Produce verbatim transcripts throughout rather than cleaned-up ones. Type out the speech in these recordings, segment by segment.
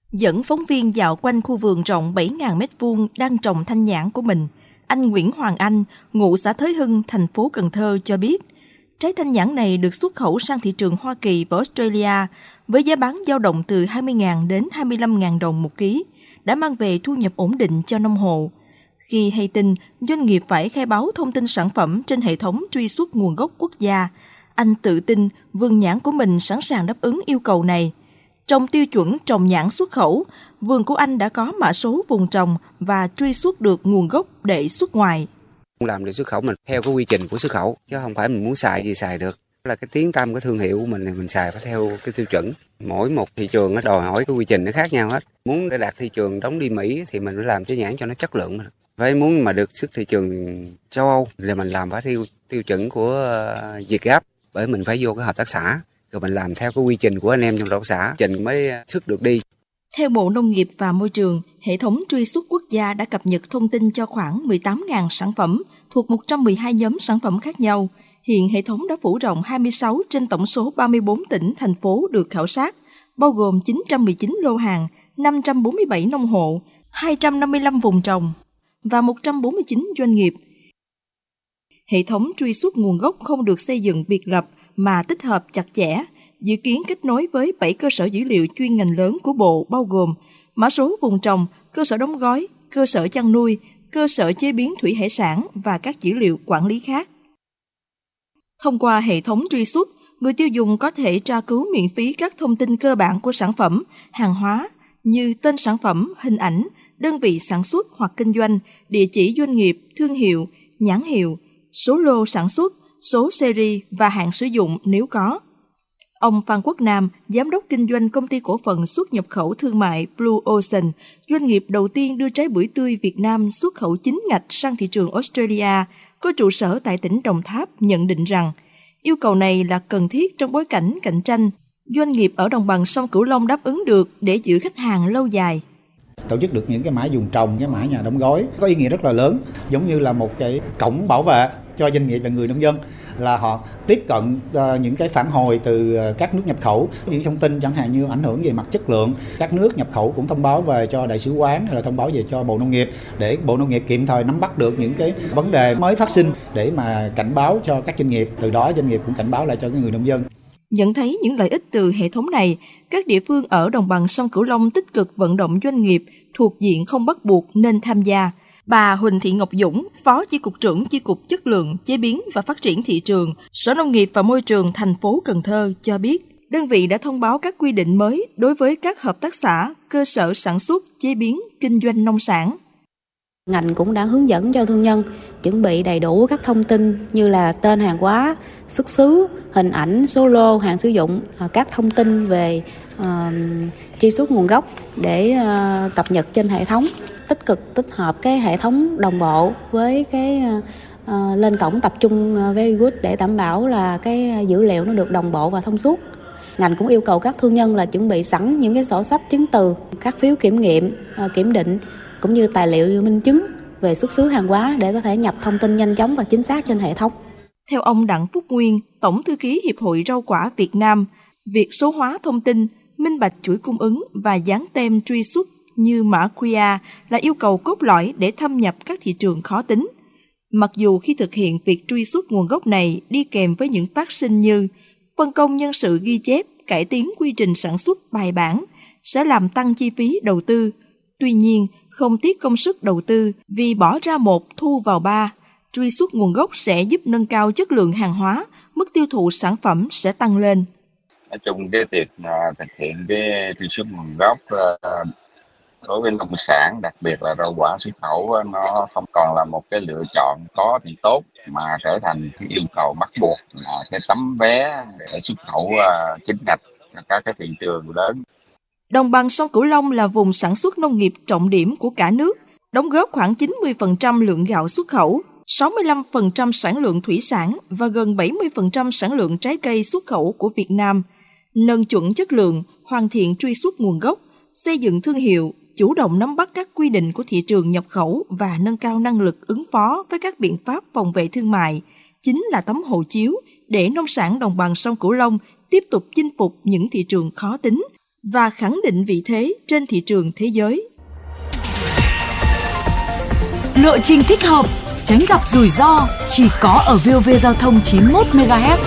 Dẫn phóng viên dạo quanh khu vườn rộng bảy nghìn mét vuông đang trồng thanh nhãn của mình, anh Nguyễn Hoàng Anh, ngụ xã Thới Hưng, thành phố Cần Thơ cho biết, trái thanh nhãn này được xuất khẩu sang thị trường Hoa Kỳ và Australia với giá bán dao động từ hai mươi nghìn đến hai mươi lăm nghìn đồng một ký, đã mang về thu nhập ổn định cho nông hộ. Khi hay tin, doanh nghiệp phải khai báo thông tin sản phẩm trên hệ thống truy xuất nguồn gốc quốc gia, anh tự tin vườn nhãn của mình sẵn sàng đáp ứng yêu cầu này. Trong tiêu chuẩn trồng nhãn xuất khẩu, vườn của anh đã có mã số vùng trồng và truy xuất được nguồn gốc để xuất ngoài. Làm được xuất khẩu mình theo cái quy trình của xuất khẩu, chứ không phải mình muốn xài gì xài được. Là cái tiếng tăm cái thương hiệu của mình thì mình xài phải theo cái tiêu chuẩn. Mỗi một thị trường nó đòi hỏi cái quy trình nó khác nhau hết. Muốn để đạt thị trường đóng đi Mỹ thì mình phải làm trái nhãn cho nó chất lượng. Vậy muốn mà được xuất thị trường châu Âu thì mình làm phải theo tiêu chuẩn của Việt Gáp, bởi mình phải vô cái hợp tác xã. Rồi mình làm theo cái quy trình của anh em trong hợp tác xã, trình mới xuất được đi. Theo Bộ Nông nghiệp và Môi trường, hệ thống truy xuất quốc gia đã cập nhật thông tin cho khoảng mười tám nghìn sản phẩm thuộc một trăm mười hai nhóm sản phẩm khác nhau. Hiện hệ thống đã phủ rộng hai mươi sáu trên tổng số ba mươi bốn tỉnh, thành phố được khảo sát, bao gồm chín trăm mười chín lô hàng, năm trăm bốn mươi bảy nông hộ, hai trăm năm mươi lăm vùng trồng và một trăm bốn mươi chín doanh nghiệp. Hệ thống truy xuất nguồn gốc không được xây dựng biệt lập mà tích hợp chặt chẽ, dự kiến kết nối với bảy cơ sở dữ liệu chuyên ngành lớn của Bộ bao gồm mã số vùng trồng, cơ sở đóng gói, cơ sở chăn nuôi, cơ sở chế biến thủy hải sản và các dữ liệu quản lý khác. Thông qua hệ thống truy xuất, người tiêu dùng có thể tra cứu miễn phí các thông tin cơ bản của sản phẩm, hàng hóa như tên sản phẩm, hình ảnh, đơn vị sản xuất hoặc kinh doanh, địa chỉ doanh nghiệp, thương hiệu, nhãn hiệu, số lô sản xuất, số series và hạn sử dụng nếu có. Ông Phan Quốc Nam, Giám đốc kinh doanh công ty cổ phần xuất nhập khẩu thương mại Blue Ocean, doanh nghiệp đầu tiên đưa trái bưởi tươi Việt Nam xuất khẩu chính ngạch sang thị trường Australia, có trụ sở tại tỉnh Đồng Tháp, nhận định rằng yêu cầu này là cần thiết trong bối cảnh cạnh tranh, doanh nghiệp ở đồng bằng sông Cửu Long đáp ứng được để giữ khách hàng lâu dài. Tổ chức được những cái mã vùng trồng, cái mã nhà đóng gói có ý nghĩa rất là lớn, giống như là một cái cổng bảo vệ cho doanh nghiệp và người nông dân, là họ tiếp cận uh, những cái phản hồi từ uh, các nước nhập khẩu, những thông tin chẳng hạn như ảnh hưởng về mặt chất lượng. Các nước nhập khẩu cũng thông báo về cho đại sứ quán hay là thông báo về cho Bộ Nông nghiệp để Bộ Nông nghiệp kịp thời nắm bắt được những cái vấn đề mới phát sinh để mà cảnh báo cho các doanh nghiệp, từ đó doanh nghiệp cũng cảnh báo lại cho cái người nông dân. Nhận thấy những lợi ích từ hệ thống này, các địa phương ở đồng bằng sông Cửu Long tích cực vận động doanh nghiệp thuộc diện không bắt buộc nên tham gia. Bà Huỳnh Thị Ngọc Dũng, Phó Chi cục trưởng Chi cục Chất lượng, Chế biến và Phát triển thị trường, Sở Nông nghiệp và Môi trường thành phố Cần Thơ cho biết, đơn vị đã thông báo các quy định mới đối với các hợp tác xã, cơ sở sản xuất, chế biến, kinh doanh nông sản. Ngành cũng đã hướng dẫn cho thương nhân chuẩn bị đầy đủ các thông tin như là tên hàng hóa, xuất xứ, hình ảnh, số lô, hạn sử dụng, các thông tin về uh, truy xuất nguồn gốc để uh, cập nhật trên hệ thống. Tích cực tích hợp cái hệ thống đồng bộ với cái uh, lên cổng tập trung uh, very good để đảm bảo là cái dữ liệu nó được đồng bộ và thông suốt. Ngành cũng yêu cầu các thương nhân là chuẩn bị sẵn những cái sổ sách chứng từ, các phiếu kiểm nghiệm, uh, kiểm định cũng như tài liệu minh chứng về xuất xứ hàng hóa để có thể nhập thông tin nhanh chóng và chính xác trên hệ thống. Theo ông Đặng Phúc Nguyên, Tổng thư ký Hiệp hội Rau quả Việt Nam, việc số hóa thông tin, minh bạch chuỗi cung ứng và dán tem truy xuất như mã quy rờ là yêu cầu cốt lõi để thâm nhập các thị trường khó tính. Mặc dù khi thực hiện việc truy xuất nguồn gốc này đi kèm với những phát sinh như phân công nhân sự ghi chép, cải tiến quy trình sản xuất bài bản, sẽ làm tăng chi phí đầu tư. Tuy nhiên, không tiếc công sức đầu tư vì bỏ ra một thu vào ba, truy xuất nguồn gốc sẽ giúp nâng cao chất lượng hàng hóa, mức tiêu thụ sản phẩm sẽ tăng lên. Nói chung cái việc thực hiện cái truy xuất nguồn gốc đối với nông sản, đặc biệt là rau quả xuất khẩu, nó không còn là một cái lựa chọn có thì tốt mà trở thành cái yêu cầu bắt buộc, là cái tấm vé để xuất khẩu chính ngạch cho các cái thị trường lớn. Đồng bằng sông Cửu Long là vùng sản xuất nông nghiệp trọng điểm của cả nước, đóng góp khoảng chín mươi phần trăm lượng gạo xuất khẩu, sáu mươi lăm phần trăm sản lượng thủy sản và gần bảy mươi phần trăm sản lượng trái cây xuất khẩu của Việt Nam. Nâng chuẩn chất lượng, hoàn thiện truy xuất nguồn gốc, xây dựng thương hiệu, chủ động nắm bắt các quy định của thị trường nhập khẩu và nâng cao năng lực ứng phó với các biện pháp phòng vệ thương mại chính là tấm hộ chiếu để nông sản đồng bằng sông Cửu Long tiếp tục chinh phục những thị trường khó tính, và khẳng định vị thế trên thị trường thế giới. Lộ trình thích hợp, tránh gặp rủi ro chỉ có ở vê o vê Giao thông chín mươi mốt mê ga héc.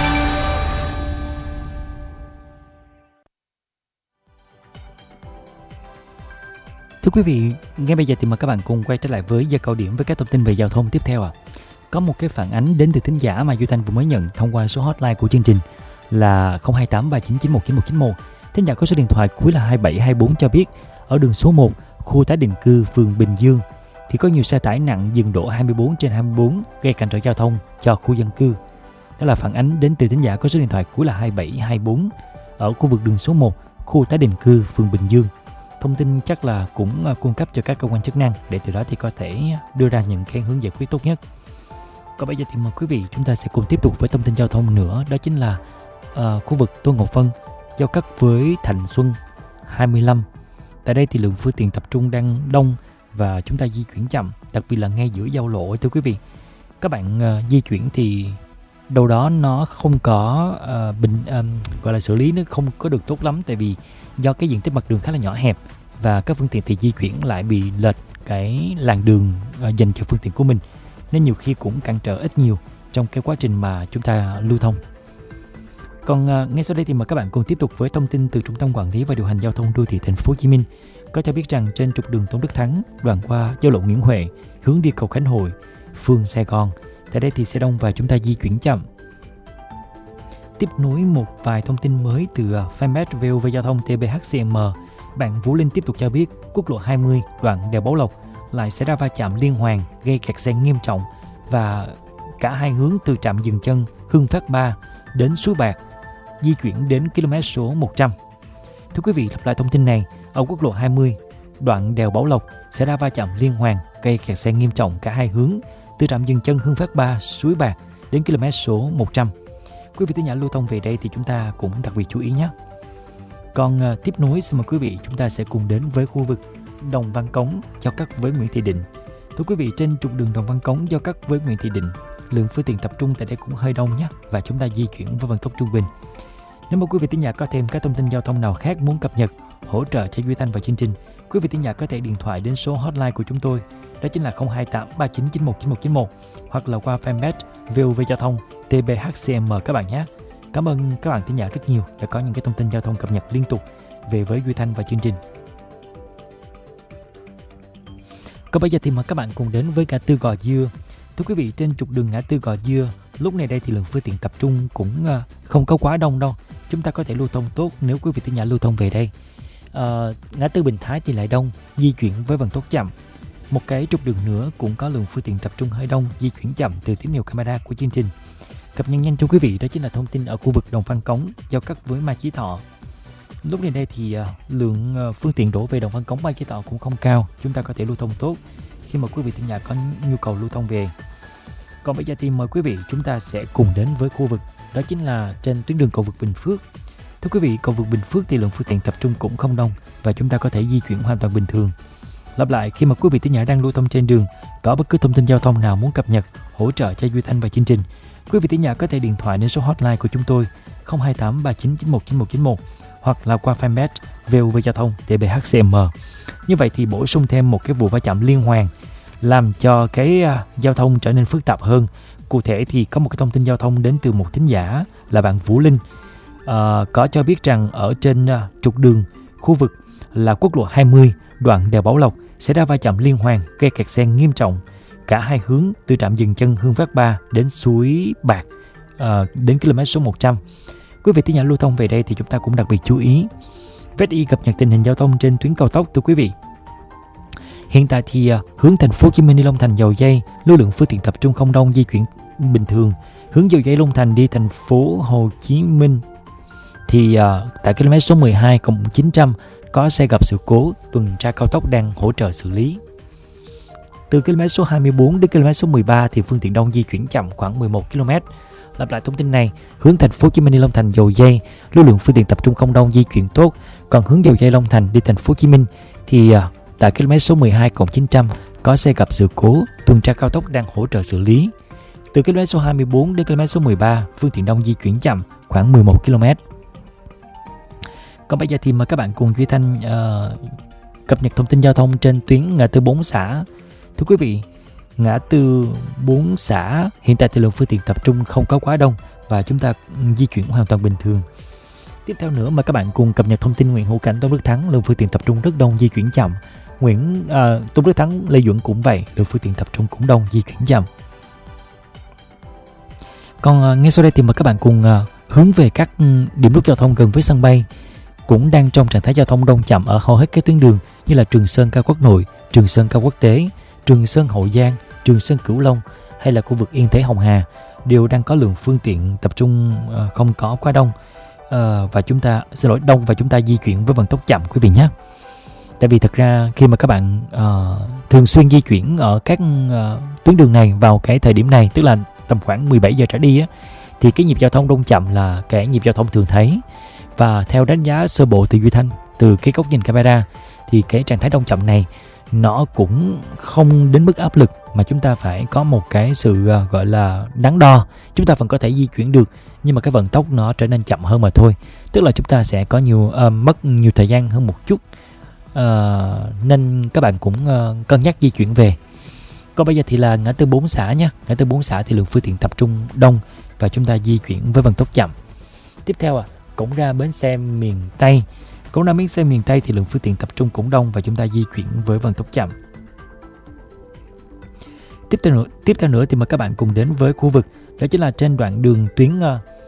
Thưa quý vị, ngay bây giờ thì mời các bạn cùng quay trở lại với giờ cao điểm với các thông tin về giao thông tiếp theo ạ. À. Có một cái phản ánh đến từ thính giả mà Duy Thanh vừa mới nhận thông qua số hotline của chương trình là không hai tám ba chín chín một chín một chín một. Thính giả có số điện thoại cuối là hai bảy hai bốn cho biết ở đường số một, khu tái định cư phường Bình Dương thì có nhiều xe tải nặng dừng đỗ hai mươi bốn trên hai mươi bốn gây cản trở giao thông cho khu dân cư. Đó là phản ánh đến từ thính giả có số điện thoại cuối là hai bảy hai bốn ở khu vực đường số một, khu tái định cư phường Bình Dương. Thông tin chắc là cũng cung cấp cho các cơ quan chức năng để từ đó thì có thể đưa ra những cái hướng giải quyết tốt nhất. Còn bây giờ thì mời quý vị chúng ta sẽ cùng tiếp tục với thông tin giao thông nữa, đó chính là uh, khu vực Tôn Ngộ Phân giao cắt với Thạnh Xuân hai mươi lăm. Tại đây thì lượng phương tiện tập trung đang đông và chúng ta di chuyển chậm, đặc biệt là ngay giữa giao lộ. Thưa quý vị, các bạn uh, di chuyển thì đâu đó nó không có uh, bình um, gọi là xử lý nó không có được tốt lắm, tại vì do cái diện tích mặt đường khá là nhỏ hẹp và các phương tiện thì di chuyển lại bị lệch cái làn đường uh, dành cho phương tiện của mình, nên nhiều khi cũng cản trở ít nhiều trong cái quá trình mà chúng ta lưu thông. Còn uh, ngay sau đây thì mời các bạn cùng tiếp tục với thông tin từ Trung tâm Quản lý và Điều hành Giao thông Đô thị Thành phố Hồ Chí Minh có cho biết rằng trên trục đường Tôn Đức Thắng đoạn qua giao lộ Nguyễn Huệ hướng đi cầu Khánh Hội, phường Sài Gòn, tại đây thì xe đông và chúng ta di chuyển chậm. Tiếp nối một vài thông tin mới từ fanpage vê o vê Giao thông tê bê hát xê em, bạn Vũ Linh tiếp tục cho biết quốc lộ hai mươi đoạn đèo Bảo Lộc lại xảy ra va chạm liên hoàn gây kẹt xe nghiêm trọng và cả hai hướng từ trạm dừng chân Hưng Phát ba đến Suối Bạc di chuyển đến km số một trăm. Thưa quý vị, lặp lại thông tin này, ở quốc lộ hai mươi đoạn đèo Bảo Lộc xảy ra va chạm liên hoàn gây kẹt xe nghiêm trọng cả hai hướng từ trạm dừng chân Hưng Phát ba Suối Bạc đến km số một trăm. Quý vị thính giả lưu thông về đây thì chúng ta cũng đặc biệt chú ý nhé. Còn uh, tiếp nối xin mời quý vị chúng ta sẽ cùng đến với khu vực Đồng Văn Cống giao cắt với Nguyễn Thị Định. Thưa quý vị, trên trục đường Đồng Văn Cống giao cắt với Nguyễn Thị Định, lượng phương tiện tập trung tại đây cũng hơi đông nhé, và chúng ta di chuyển với vận tốc trung bình. Nếu mà quý vị thính giả có thêm các thông tin giao thông nào khác muốn cập nhật, hỗ trợ cho Duy Thanh và chương trình, quý vị thính giả có thể điện thoại đến số hotline của chúng tôi, đó chính là không hai tám ba chín chín một chín một chín một, hoặc là qua fanpage vê o vê Giao thông tê bê hát xê em các bạn nhé. Cảm ơn các bạn thính giả rất nhiều đã có những cái thông tin giao thông cập nhật liên tục về với Duy Thanh và chương trình. Còn bây giờ thì mời các bạn cùng đến với ngã tư Gò Dưa. Thưa quý vị, trên trục đường ngã tư Gò Dưa, lúc này đây thì lượng phương tiện tập trung cũng không có quá đông đâu. Chúng ta có thể lưu thông tốt nếu quý vị thính giả lưu thông về đây. À, ngã tư Bình Thái thì lại đông, di chuyển với vận tốc chậm. Một cái trục đường nữa cũng có lượng phương tiện tập trung hơi đông, di chuyển chậm từ tín hiệu camera của chương trình. Cập nhật nhanh cho quý vị đó chính là thông tin ở khu vực Đồng Văn Cống giao cắt với Mai Chí Thọ. Lúc này đây thì uh, lượng uh, phương tiện đổ về Đồng Văn Cống Mai Chí Thọ cũng không cao, chúng ta có thể lưu thông tốt khi mà quý vị thính giả có nhu cầu lưu thông về. Còn bây giờ thì mời quý vị chúng ta sẽ cùng đến với khu vực đó chính là trên tuyến đường cầu vượt Bình Phước. Thưa quý vị, cầu vượt Bình Phước thì lượng phương tiện tập trung cũng không đông và chúng ta có thể di chuyển hoàn toàn bình thường. Lặp lại, khi mà quý vị thính giả đang lưu thông trên đường, có bất cứ thông tin giao thông nào muốn cập nhật, hỗ trợ cho Duy Thanh và chương trình, quý vị thính giả có thể điện thoại đến số hotline của chúng tôi không hai tám ba chín chín một chín một chín một hoặc là qua fanpage vê o vê Giao thông tê bê hát xê em. Như vậy thì bổ sung thêm một cái vụ va chạm liên hoàn làm cho cái uh, giao thông trở nên phức tạp hơn. Cụ thể thì có một cái thông tin giao thông đến từ một thính giả là bạn Vũ Linh, uh, có cho biết rằng ở trên uh, trục đường khu vực là quốc lộ hai mươi đoạn đèo Bảo Lộc xảy ra va chạm liên hoàn gây kẹt xe nghiêm trọng cả hai hướng từ trạm dừng chân Hưng Phát ba đến Suối Bạc uh, đến km số một trăm. Quý vị thính giả lưu thông về đây thì chúng ta cũng đặc biệt chú ý. vê ét i cập nhật tình hình giao thông trên tuyến cao tốc. Thưa quý vị, hiện tại thì uh, hướng thành phố Hồ Chí Minh đi Long Thành Dầu Giây, lưu lượng phương tiện tập trung không đông, di chuyển bình thường. Hướng Dầu Giây Long Thành đi thành phố Hồ Chí Minh thì uh, tại km số mười hai cộng chín trăm có xe gặp sự cố, tuần tra cao tốc đang hỗ trợ xử lý. Từ km số hai mươi bốn đến km số mười ba thì phương tiện đông di chuyển chậm khoảng mười một ki lô mét. Lặp lại thông tin này, hướng thành phố Hồ Chí Minh đi Long Thành Dầu Giây, lưu lượng phương tiện tập trung không đông, di chuyển tốt. Còn hướng Dầu Giây Long Thành đi thành phố Hồ Chí Minh thì uh, tại km số mười hai cộng chín trăm có xe gặp sự cố, tuần tra cao tốc đang hỗ trợ xử lý. Từ km số hai mươi bốn đến km số mười ba, phương tiện đông di chuyển chậm khoảng mười một ki lô mét. Còn bây giờ thì mời các bạn cùng Duy Thanh uh, cập nhật thông tin giao thông trên tuyến ngã tư bốn xã. Thưa quý vị, ngã tư bốn xã hiện tại thì lượng phương tiện tập trung không có quá đông và chúng ta di chuyển hoàn toàn bình thường. Tiếp theo nữa mời các bạn cùng cập nhật thông tin Nguyễn Hữu Cảnh, Tôn Đức Thắng, lượng phương tiện tập trung rất đông, di chuyển chậm. Nguyễn uh, Tôn Đức Thắng, Lê Duẩn cũng vậy, lượng phương tiện tập trung cũng đông, di chuyển chậm. Còn uh, ngay sau đây thì mời các bạn cùng uh, hướng về các điểm nút giao thông gần với sân bay, cũng đang trong trạng thái giao thông đông chậm ở hầu hết các tuyến đường như là Trường Sơn Cao Quốc Nội, Trường Sơn Cao Quốc Tế, Trường Sơn Hậu Giang, Trường Sơn Cửu Long hay là khu vực Yên Thế Hồng Hà đều đang có lượng phương tiện tập trung uh, không có quá đông uh, và chúng ta xin lỗi đông và chúng ta di chuyển với vận tốc chậm quý vị nhé. Tại vì thực ra khi mà các bạn uh, thường xuyên di chuyển ở các uh, tuyến đường này vào cái thời điểm này, tức là tầm khoảng mười bảy giờ trở đi á, thì cái nhịp giao thông đông chậm là cái nhịp giao thông thường thấy. Và theo đánh giá sơ bộ từ Duy Thanh, từ cái góc nhìn camera, thì cái trạng thái đông chậm này nó cũng không đến mức áp lực mà chúng ta phải có một cái sự uh, gọi là đắn đo. Chúng ta vẫn có thể di chuyển được, nhưng mà cái vận tốc nó trở nên chậm hơn mà thôi. Tức là chúng ta sẽ có nhiều uh, mất nhiều thời gian hơn một chút, uh, nên các bạn cũng uh, cân nhắc di chuyển về. Còn bây giờ thì là ngã tư bốn xã nhé. Ngã tư bốn xã thì lượng phương tiện tập trung đông và chúng ta di chuyển với vận tốc chậm. Tiếp theo à, cổng ra bến xe miền Tây. Cổng ra bến xe miền Tây thì lượng phương tiện tập trung cũng đông và chúng ta di chuyển với vận tốc chậm. Tiếp theo nữa, tiếp theo nữa thì mời các bạn cùng đến với khu vực đó chính là trên đoạn đường tuyến uh,